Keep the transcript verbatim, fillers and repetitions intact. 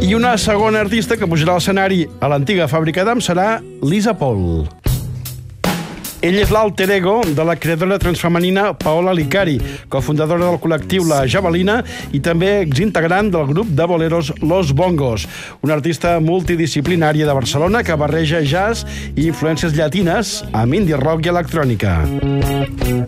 I una segona artista que pujarà a l'escenari a l'antiga fàbrica d'Am serà Lisa Paul. Ell és l'alter ego de la creadora transfemenina Paola Licari, cofundadora del col·lectiu La Javelina i també exintegrant del grup de boleros Los Bongos, una artista multidisciplinària de Barcelona que barreja jazz i influències llatines amb indie rock i electrònica.